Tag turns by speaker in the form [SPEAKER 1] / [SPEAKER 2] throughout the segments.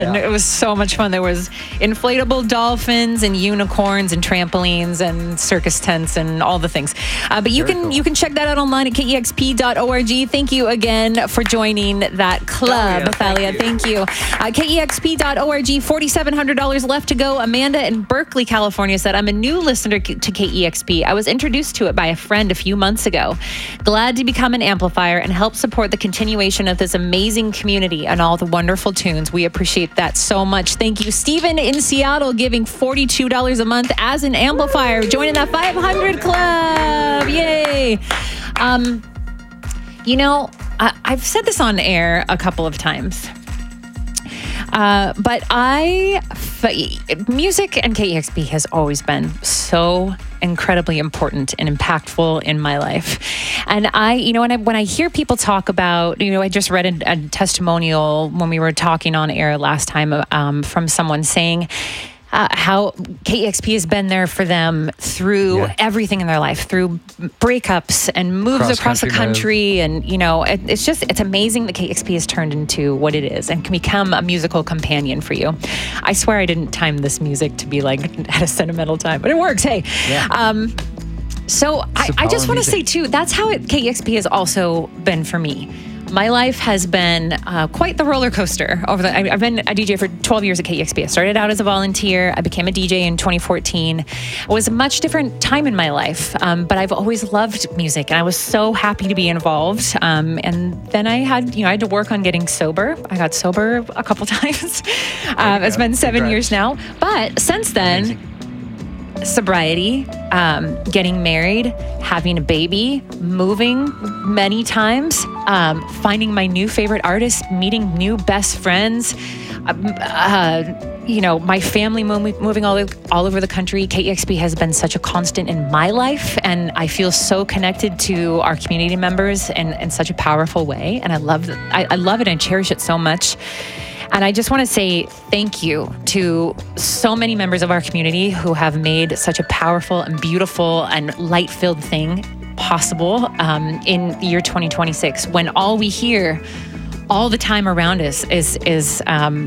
[SPEAKER 1] And it was so much fun. There was inflatable dolphins and unicorns and trampolines and circus tents and all the things. But you can check that out online at kexp.org. Thank you again for joining that club, Thalia. Thank you. Kexp.org, $4,700 left to go. Amanda in Berkeley, California said, I'm a new listener to KEXP. I was introduced to it by a friend a few months ago. Glad to become an amplifier and help support the continuation of this amazing community and all the wonderful tunes. We appreciate that so much. Thank you. Stephen in Seattle giving $42 a month as an amplifier, joining that 500 club. Yay. I've said this on air a couple of times. But music and KEXP has always been so incredibly important and impactful in my life. And when I hear people talk about, I just read a testimonial when we were talking on air last time from someone saying how KEXP has been there for them through everything in their life, through breakups and moves across the country. And, it's amazing that KEXP has turned into what it is and can become a musical companion for you. I swear I didn't time this music to be like at a sentimental time, but it works. Hey. Yeah. So I just want to say too, that's how KEXP has also been for me. My life has been quite the roller coaster. I've been a DJ for 12 years at KEXP. I started out as a volunteer. I became a DJ in 2014. It was a much different time in my life, but I've always loved music, and I was so happy to be involved. And then I had to work on getting sober. I got sober a couple times. It's been 7 years now. But since then, sobriety, getting married, having a baby, moving many times, finding my new favorite artist, meeting new best friends, my family moving all over the country. KEXP has been such a constant in my life, and I feel so connected to our community members in such a powerful way. And I love it. I love it and cherish it so much. And I just want to say thank you to so many members of our community who have made such a powerful and beautiful and light-filled thing possible in the year 2026, when all we hear all the time around us is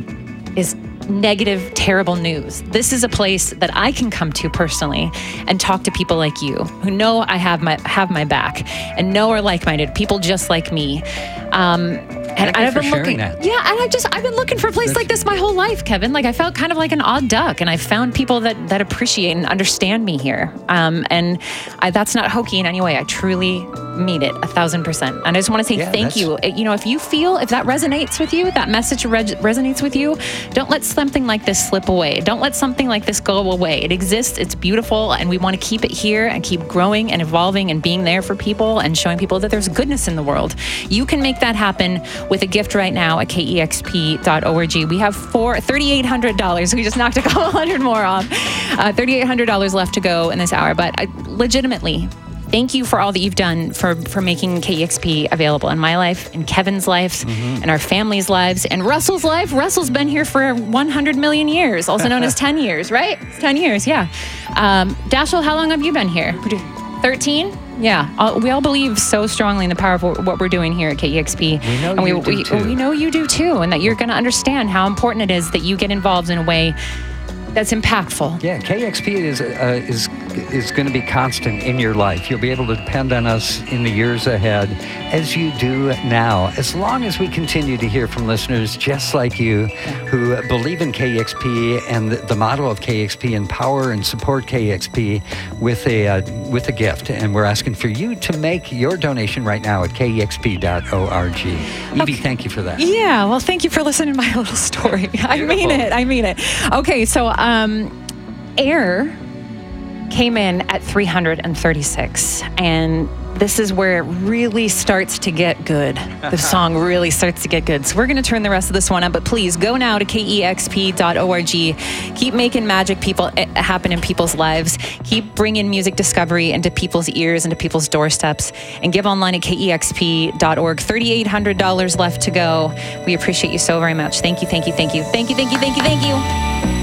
[SPEAKER 1] negative, terrible news. This is a place that I can come to personally and talk to people like you who know I have my back and know are like-minded, people just like me. And I've been looking. That. Yeah, and I've been looking for a place like this my whole life, Kevin. Like, I felt kind of like an odd duck, and I found people that appreciate and understand me here. That's not hokey in any way. I truly mean it 1,000%. And I just want to say thank you. If that resonates with you, that message resonates with you, don't let something like this slip away. Don't let something like this go away. It exists. It's beautiful, and we want to keep it here and keep growing and evolving and being there for people and showing people that there's goodness in the world. You can make that happen with a gift right now at kexp.org. We have $3,800. We just knocked a couple hundred more off. $3,800 left to go in this hour. But legitimately, thank you for all that you've done for making KEXP available in my life, in Kevin's life, and our family's lives, and Russell's life. Russell's been here for 100 million years, also known as 10 years, right? 10 years, yeah. Dashel, how long have you been here? 13? Yeah, we all believe so strongly in the power of what we're doing here at KEXP. We know you do too, and that you're going to understand how important it is that you get involved in a way that's impactful.
[SPEAKER 2] Yeah, KEXP is going to be constant in your life. You'll be able to depend on us in the years ahead, as you do now, as long as we continue to hear from listeners just like you who believe in KEXP and the motto of KEXP, empower and support KEXP with a gift. And we're asking for you to make your donation right now at kexp.org. Evie, thank you for that.
[SPEAKER 1] Yeah, well, thank you for listening to my little story. I mean it. Okay, so Air came in at 336, and this is where it really starts to get good. The song really starts to get good. So we're going to turn the rest of this one up, but please go now to kexp.org. Keep making magic happen in people's lives. Keep bringing music discovery into people's ears, into people's doorsteps, and give online at kexp.org. $3,800 left to go. We appreciate you so very much. Thank you.